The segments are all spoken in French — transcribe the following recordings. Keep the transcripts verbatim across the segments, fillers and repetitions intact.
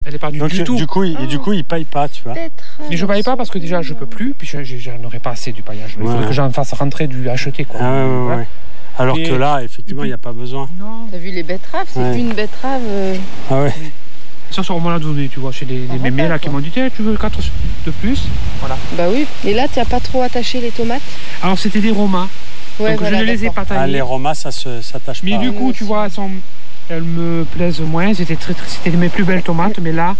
Elle est pas du, Donc, du tout. Du coup, il, oh. et du coup, il paille pas, tu vois. Mais je paille pas parce que déjà je peux plus, puis j'en aurais pas assez du paillage. Il ouais. faudrait que j'en fasse rentrer du acheté, quoi. Ah ouais, ouais, ouais. Ouais. Alors et que là, effectivement, il n'y a pas besoin. Non. T'as vu les betteraves, c'est ouais. une betterave. Euh... Ah ouais. Ça, ça, on m'en a donné, tu vois, chez les, les mémés là qui m'ont dit, tu veux quatre de plus? Voilà. Bah oui. Et là, tu n'as pas trop attaché les tomates? Alors, c'était des romas. Ouais, donc, voilà, je ne les ai pas taillés. Ah, les romas, ça ne s'attache pas. Mais du coup, oui, tu vois, elles, sont, elles me plaisent moins. C'était mes plus belles tomates, mais là,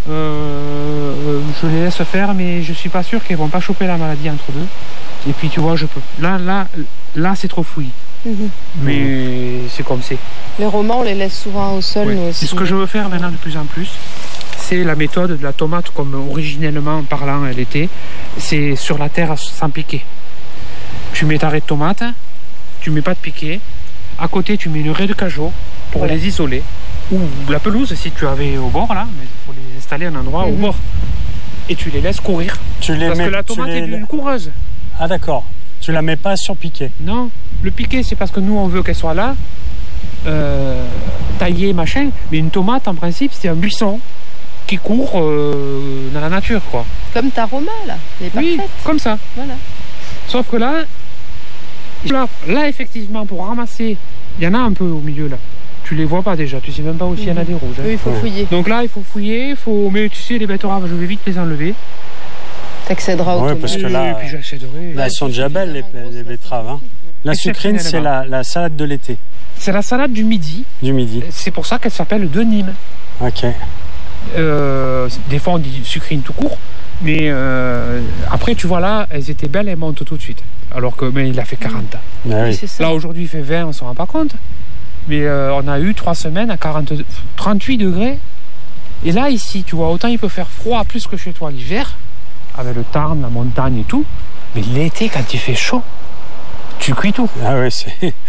euh, je les laisse faire, mais je ne suis pas sûr qu'elles ne vont pas choper la maladie entre deux. Et puis, tu vois, je peux. Là, là, là c'est trop fouillis. Mmh. Mais mmh. c'est comme c'est. Les romans, on les laisse souvent au sol, oui. nous aussi. Et ce que je veux faire maintenant de plus en plus, c'est la méthode de la tomate comme originellement parlant elle était. C'est sur la terre sans piquer. Tu mets ta raie de tomate, tu mets pas de piquet. À côté, tu mets une raie de cajot pour voilà. les isoler. Ou la pelouse, si tu avais au bord là, mais il faut les installer à un endroit mmh. au bord. Et tu les laisses courir. Tu les Parce mets, que la tomate les... est une coureuse. Ah d'accord. Tu la mets pas sur piquet? Non. Le piquet, c'est parce que nous, on veut qu'elle soit là, euh, taillée, machin. Mais une tomate, en principe, c'est un buisson qui court euh, dans la nature, quoi. Comme ta Roma, là. Elle est oui, parfaite. comme ça. Voilà. Sauf que là, là, là, effectivement, pour ramasser, il y en a un peu au milieu, là. Tu les vois pas déjà, tu sais même pas où il mmh. y en a des rouges. Hein. Oui, il faut ouais. fouiller. Donc là, il faut fouiller, faut... mais tu sais, les betteraves, je vais vite les enlever. T'accéderas aux ouais, parce que là, puis là, elles sont déjà belles, les, les betteraves. Hein. La sucrine, c'est la, la salade de l'été. C'est la salade du midi. Du midi. C'est pour ça qu'elle s'appelle de Nîmes. Ok. Euh, des fois, on dit sucrine tout court. Mais euh, après, tu vois là, elles étaient belles, elles montent tout de suite. Alors que mais il a fait quarante. Mmh. Ah oui. Là, aujourd'hui, il fait vingt, on ne s'en rend pas compte. Mais euh, on a eu trois semaines à quarante, trente-huit degrés. Et là, ici, tu vois, autant il peut faire froid plus que chez toi l'hiver, avec le Tarn, la montagne et tout. Mais l'été, quand il fait chaud, tu cuis tout. Ah ouais, c'est...